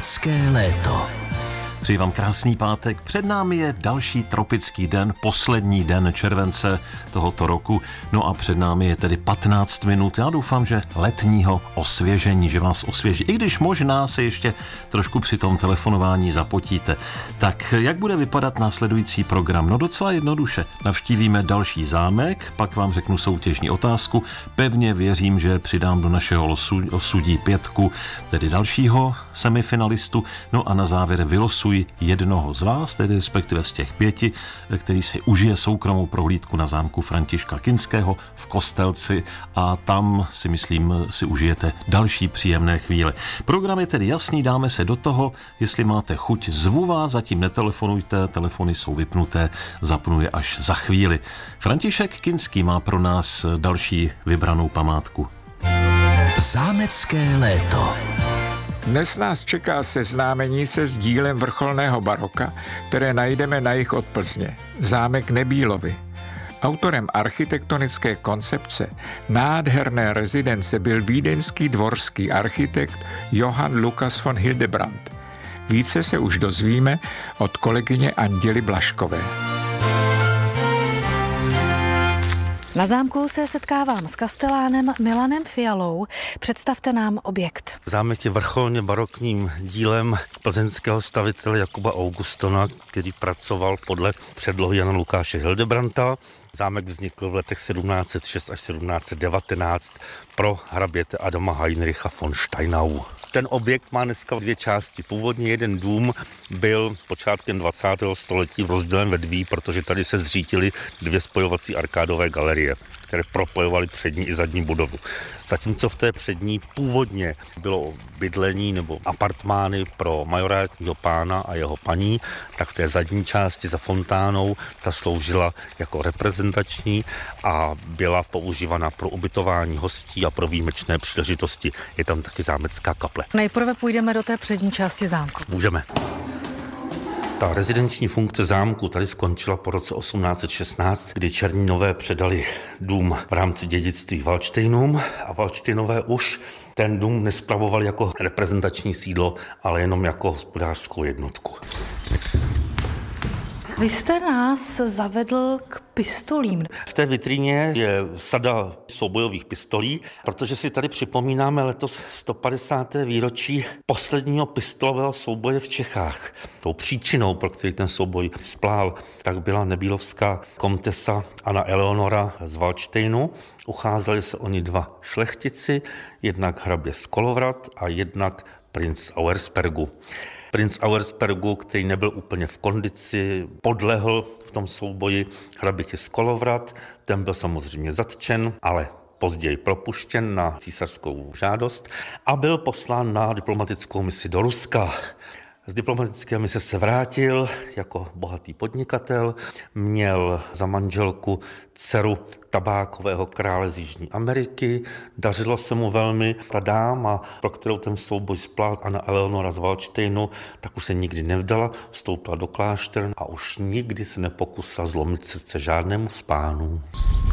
Zámecké léto. Přeji vám krásný pátek. Před námi je další tropický den, poslední den července tohoto roku. No a před námi je tedy 15 minut. Já doufám, že letního osvěžení, že vás osvěží. I když možná se ještě trošku při tom telefonování zapotíte. Tak jak bude vypadat následující program? No docela jednoduše. Navštívíme další zámek, pak vám řeknu soutěžní otázku. Pevně věřím, že přidám do našeho osudí 5, tedy dalšího semifinalistu. No a na závěr vylosuji jednoho z vás, tedy respektive z těch 5, který si užije soukromou prohlídku na zámku Františka Kinského v Kostelci a tam si myslím, si užijete další příjemné chvíle. Program je tedy jasný, dáme se do toho, jestli máte chuť, zvu vás, zatím netelefonujte, telefony jsou vypnuté, zapnu je až za chvíli. František Kinský má pro nás další vybranou památku. Zámecké léto. Dnes nás čeká seznámení se s dílem vrcholného baroka, které najdeme na jih od Plzně. Zámek Nebýlovy. Autorem architektonické koncepce nádherné rezidence byl vídeňský dvorský architekt Johann Lukas von Hildebrand. Více se už dozvíme od kolegyně Anděly Blažkové. Na zámku se setkávám s kastelánem Milanem Fialou. Představte nám objekt. Zámek je vrcholně barokním dílem plzeňského stavitele Jakuba Augustona, který pracoval podle předlohy Jana Lukáše Hildebrandta. Zámek vznikl v letech 1706 až 1719 pro hraběte Adama Heinricha von Steinau. Ten objekt má dneska 2 části. Původně jeden dům byl počátkem 20. století rozdělen ve 2, protože tady se zřítily 2 spojovací arkádové galerie, které propojovaly přední i zadní budovu. Zatímco v té přední původně bylo bydlení nebo apartmány pro majorátního pána a jeho paní, tak v té zadní části za fontánou ta sloužila jako reprezentační a byla používána pro ubytování hostí a pro výjimečné příležitosti. Je tam taky zámecká kaple. Nejprve půjdeme do té přední části zámku. Můžeme. Ta rezidenční funkce zámku tady skončila po roce 1816, kdy Černínové předali dům v rámci dědictví Valdštejnům a Valdštejnové už ten dům nespravovali jako reprezentační sídlo, ale jenom jako hospodářskou jednotku. Vy jste nás zavedl k pistolím. V té vitríně je sada soubojových pistolí, protože si tady připomínáme letos 150. výročí posledního pistolového souboje v Čechách. Tou příčinou, pro který ten souboj vzplál, tak byla nebýlovská komtesa Anna Eleonora z Valdštejnu. Ucházeli se o ní 2 šlechtici, jednak hrabě z Kolovrat a jednak princ Auerspergu. Princ Auerspergu, který nebyl úplně v kondici, podlehl v tom souboji hraběti z Kolovrat. Ten byl samozřejmě zatčen, ale později propuštěn na císařskou žádost a byl poslán na diplomatickou misi do Ruska. Z diplomatické mise se vrátil jako bohatý podnikatel, měl za manželku dceru tabákového krále z Jižní Ameriky, dařilo se mu velmi. Ta dáma, pro kterou ten souboj splál, Anna Eleonora z Valdštejnu, tak už se nikdy nevdala, vstoupila do kláštera a už nikdy se nepokusila zlomit srdce žádnému z pánů.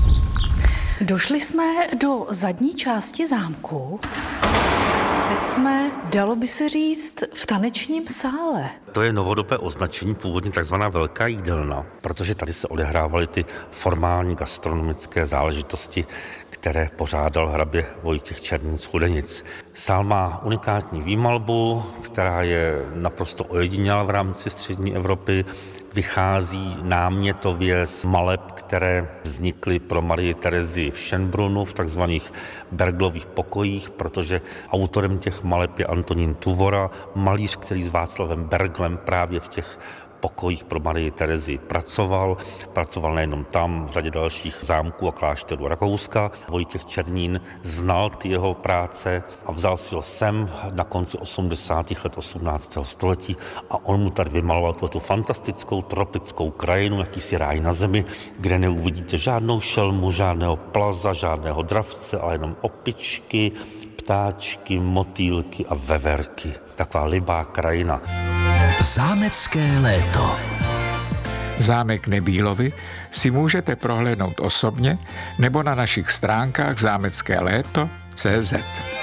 Došli jsme do zadní části zámku. Teď jsme, dalo by se říct, v tanečním sále. To je novodobé označení, původně takzvaná velká jídelna, protože tady se odehrávaly ty formální gastronomické záležitosti, které pořádal hrabě Vojtěch Černín z Chudenic. Sál má unikátní výmalbu, která je naprosto ojedinělá v rámci střední Evropy. Vychází námětově z maleb, které vznikly pro Marii Terezii v Schönbrunnu v takzvaných Berglových pokojích, protože autorem těch maleb je Antonín Tuvora, malíř, který s Václavem Berglem právě v těch pokojích pro Marii Terezii pracoval nejenom tam, v řadě dalších zámků a klášterů Rakouska. Vojtěch Černín znal ty jeho práce a vzal si ho sem na konci 80. let 18. století a on mu tady vymaloval tu fantastickou tropickou krajinu, jakýsi ráj na zemi, kde neuvidíte žádnou šelmu, žádného plaza, žádného dravce, ale jenom opičky, ptáčky, motýlky a veverky. Taková libá krajina. Zámecké léto. Zámek Nebýlovy si můžete prohlédnout osobně nebo na našich stránkách zámeckéléto.cz.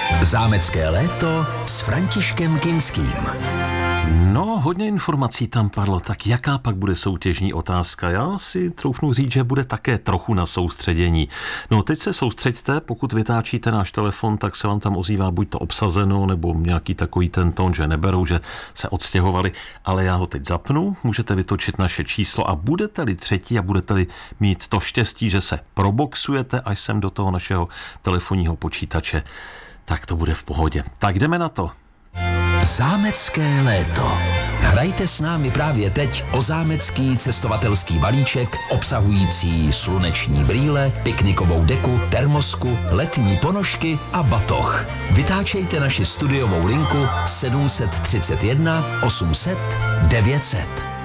Zámecké léto s Františkem Kinským. No, hodně informací tam padlo, tak jaká pak bude soutěžní otázka? Já si troufnu říct, že bude také trochu na soustředění. No, teď se soustřeďte, pokud vytáčíte náš telefon, tak se vám tam ozývá buď to obsazeno, nebo nějaký takový ten tón, že neberou, že se odstěhovali, ale já ho teď zapnu, můžete vytočit naše číslo a budete-li třetí a budete-li mít to štěstí, že se proboxujete až sem do toho našeho telefonního počítače, tak to bude v pohodě. Tak jdeme na to. Zámecké léto. Hrajte s námi právě teď o zámecký cestovatelský balíček obsahující sluneční brýle, piknikovou deku, termosku, letní ponožky a batoh. Vytáčejte naši studiovou linku 731 800 900.